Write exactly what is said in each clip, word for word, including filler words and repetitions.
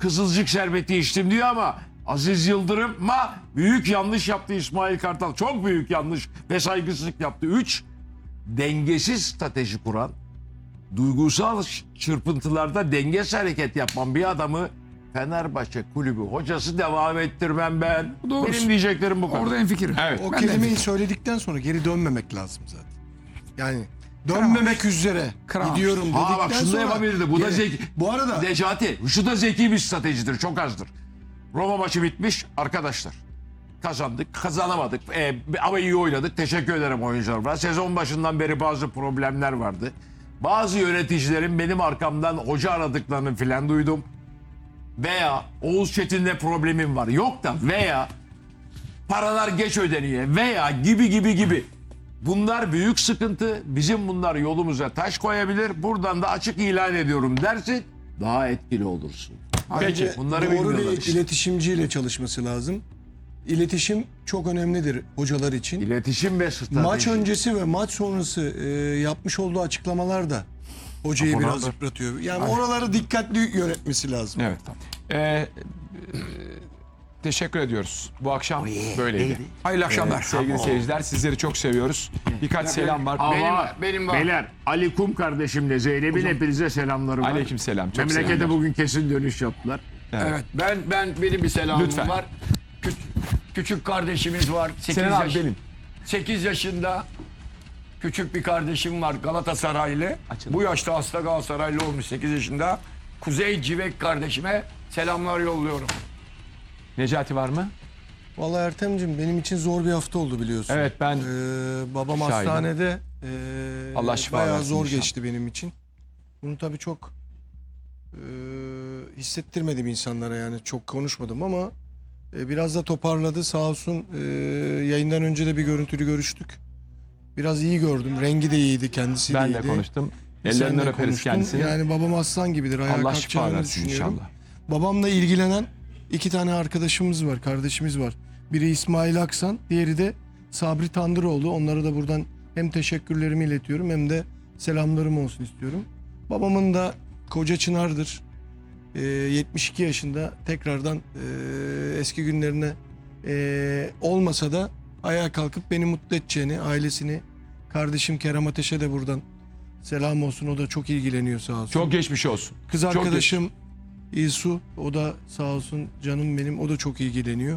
Kızılcık şerbeti içtim diyor ama Aziz Yıldırım'a büyük yanlış yaptı İsmail Kartal. Çok büyük yanlış ve saygısızlık yaptı. Üç, dengesiz strateji kuran, duygusal çırpıntılarda dengesiz hareket yapan bir adamı Fenerbahçe kulübü hocası devam ettirmem ben. Doğrusu. Benim diyeceklerim bu kadar. Orada hemfikirim. Evet. O Ben de kelimeyi hemfikirim. söyledikten sonra geri dönmemek lazım zaten. Yani dönmemek üzere Kıramamış. gidiyorum dedikten Ha bak şunu da sonra... yapabilirdi. Bu da Geri- zeki. Bu arada Necati, şu da zeki bir stratejidir. Çok azdır. Roma maçı bitmiş arkadaşlar. Kazandık, kazanamadık. Ee, ama iyi oynadık. Teşekkür ederim oyuncularıma. Sezon başından beri bazı problemler vardı. Bazı yöneticilerin benim arkamdan hoca aradıklarını filan duydum. Veya Oğuz Çetin'le problemim var. Yok da veya paralar geç ödeniyor veya gibi gibi gibi. Bunlar büyük sıkıntı. Bizim bunlar yolumuza taş koyabilir. Buradan da açık ilan ediyorum dersin. Daha etkili olursun. Peki, bunları doğru bilmiyorlar bir işte. iletişimciyle çalışması lazım. İletişim çok önemlidir hocalar için. İletişim ve strateji. Maç öncesi ve maç sonrası e, yapmış olduğu açıklamalar da hocayı Onlar biraz da- yıpratıyor. Yani oraları dikkatli yönetmesi lazım. Evet. Ee, e, teşekkür ediyoruz. Bu akşam böyleydi. Hayırlı akşamlar. Sevgili seyirciler, sizleri çok seviyoruz. Birkaç selam var. Ama Benim- benim var. beyler Ali Kum kardeşimle Zeynep'in hepinize selamları var. Aleykümselam, çok Memlekete selamlar. bugün kesin dönüş yaptılar. Evet. Ben ben benim bir selamım Lütfen. var. Kü- küçük kardeşimiz var. sekiz Senin abi yaş- benim. sekiz yaşında küçük bir kardeşim var Galatasaraylı. Açın. Bu yaşta hasta Galatasaraylı olmuş sekiz yaşında. Kuzey Civek kardeşime selamlar yolluyorum. Necati var mı? Vallahi Ertem'cim benim için zor bir hafta oldu biliyorsun. Evet, ben Ee, babam şahidim. hastanede. Ee, Allah şifa bayağı versin zor inşallah. geçti benim için. Bunu tabii çok ee, hissettirmedim insanlara, yani çok konuşmadım ama e, biraz da toparladı sağ olsun. Ee, yayından önce de bir görüntülü görüştük. Biraz iyi gördüm. Rengi de iyiydi, kendisi ben de de iyiydi. konuştum. Sen Ellerinden de öperiz konuştun. kendisini. Yani babam aslan gibidir. Ayağa Allah şifa kalkacağını versin düşünüyorum. inşallah. Babamla ilgilenen iki tane arkadaşımız var, kardeşimiz var. Biri İsmail Aksan, diğeri de Sabri Tandıroğlu. Onlara da buradan hem teşekkürlerimi iletiyorum hem de selamlarım olsun istiyorum. Babamın da koca Çınar'dır. Ee, yetmiş iki yaşında tekrardan e, eski günlerine e, olmasa da ayağa kalkıp beni mutlu edeceğini, ailesini, kardeşim Kerem Ateş'e de buradan selam olsun. O da çok ilgileniyor sağ olsun. Çok geçmiş olsun. Kız Çok arkadaşım İsu, o da sağ olsun canım benim, o da çok ilgileniyor.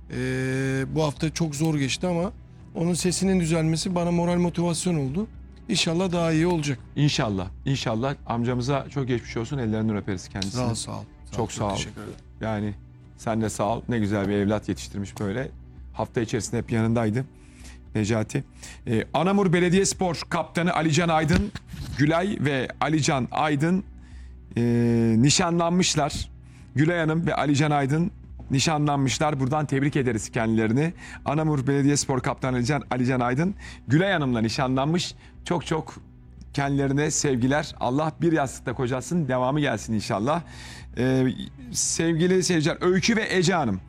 Ee, bu hafta çok zor geçti ama onun sesinin düzelmesi bana moral motivasyon oldu. İnşallah daha iyi olacak. İnşallah. İnşallah amcamıza çok geçmiş olsun. Ellerinden öperiz kendisini. Sağ ol, sağ ol. Çok sağ ol. Teşekkür ederim. Yani sen de sağ ol. Ne güzel bir evlat yetiştirmiş böyle. Hafta içerisinde hep yanındaydı Necati. Ee, Anamur Belediyespor Kaptanı Alican Aydın, Gülay ve Alican Aydın e, nişanlanmışlar. Gülay Hanım ve Alican Aydın nişanlanmışlar. Buradan tebrik ederiz kendilerini. Anamur Belediyespor Kaptanı Alican, Alican Aydın, Gülay Hanım'la nişanlanmış. Çok çok kendilerine sevgiler. Allah bir yastıkta kocasın. Devamı gelsin inşallah. Ee, sevgili seyirciler, Öykü ve Ece Hanım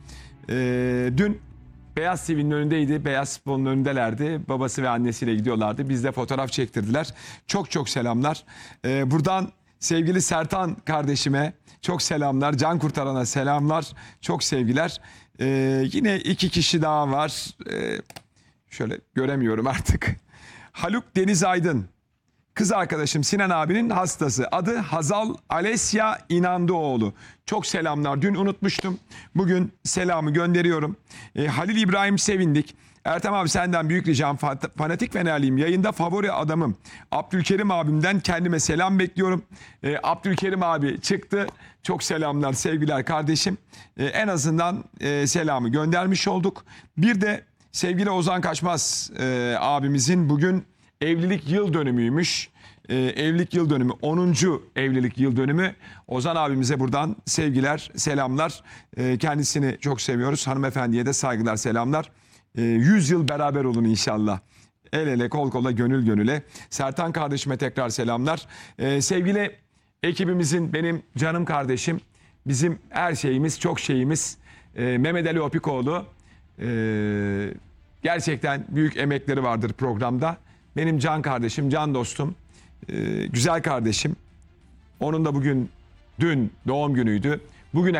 ee, dün Beyaz T V'nin önündeydi. Beyaz Spor'un önündelerdi. Babası ve annesiyle gidiyorlardı. Bizde fotoğraf çektirdiler. Çok çok selamlar. Ee, buradan sevgili Sertan kardeşime çok selamlar. Can Kurtaran'a selamlar. Çok sevgiler. Ee, yine iki kişi daha var. Ee, şöyle göremiyorum artık. Haluk Deniz Aydın. Kız arkadaşım Sinan abinin hastası. Adı Hazal Alesya İnandıoğlu. Çok selamlar. Dün unutmuştum. Bugün selamı gönderiyorum. Ee, Halil İbrahim Sevindik. Ertem abi senden büyük ricam, fanatik Fenerliyim. Yayında favori adamım. Abdülkerim abimden kendime selam bekliyorum. Ee, Abdülkerim abi çıktı. Çok selamlar, sevgiler kardeşim. Ee, en azından e, selamı göndermiş olduk. Bir de sevgili Ozan Kaçmaz e, abimizin bugün evlilik yıl dönümüymüş. Ee, evlilik yıl dönümü, onuncu evlilik yıl dönümü. Ozan abimize buradan sevgiler, selamlar. Ee, kendisini çok seviyoruz. Hanımefendiye de saygılar, selamlar. Ee, yüz yıl beraber olun inşallah. El ele, kol kola, gönül gönüle. Sertan kardeşime tekrar selamlar. Ee, sevgili ekibimizin, benim canım kardeşim, bizim her şeyimiz, çok şeyimiz. Ee, Mehmet Ali Opikoğlu. Ee, gerçekten büyük emekleri vardır programda. Benim can kardeşim, can dostum, e, güzel kardeşim. Onun da bugün, dün doğum günüydü. Bugüne